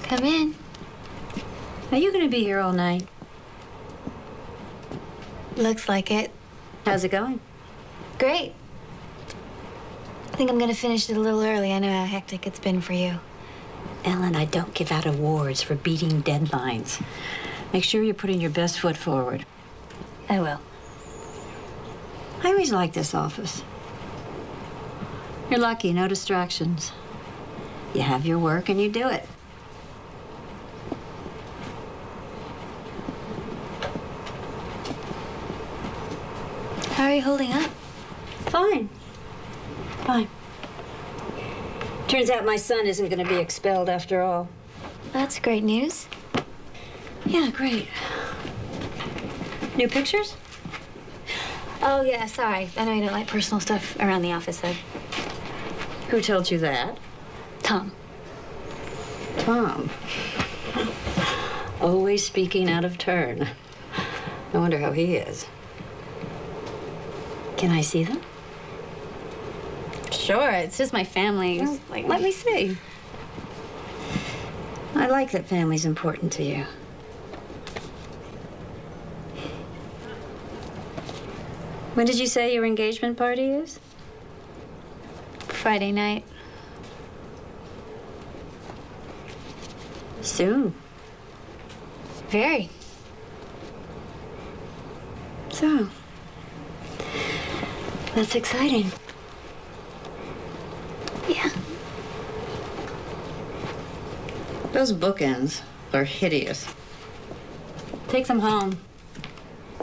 Come in. Are you going to be here all night? Looks like it. How's it going? Great. I think I'm gonna finish it a little early. I know how hectic it's been for you. Ellen, I don't give out awards for beating deadlines. Make sure you're putting your best foot forward. I will. I always like this office. You're lucky, no distractions. You have your work and you do it. How are you holding up? Fine. Fine. Turns out my son isn't going to be expelled after all. That's great news. Yeah, great. New pictures? Oh, yeah, sorry. I know you don't like personal stuff around the office, though. Who told you that? Tom. Tom. Always speaking out of turn. I wonder how he is. Can I see them? Sure, it's just my family. Well, let me see. I like that family's important to you. When did you say your engagement party is? Friday night. Soon. Very. So, that's exciting. Yeah. Those bookends are hideous. Take them home.